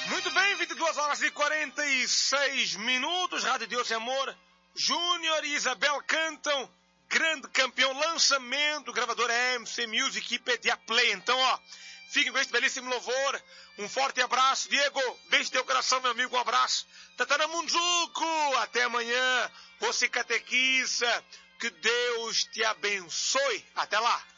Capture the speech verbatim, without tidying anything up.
Muito bem, vinte e duas horas e quarenta e seis minutos, Rádio Deus e Amor. Júnior e Isabel cantam Grande Campeão, lançamento, gravadora M C Music e Pedia Play. Então, ó, fiquem com esse belíssimo louvor. Um forte abraço, Diego, beijo no teu coração, meu amigo, um abraço. Tatana Munzuco, até amanhã. Você catequiza, que Deus te abençoe. Até lá.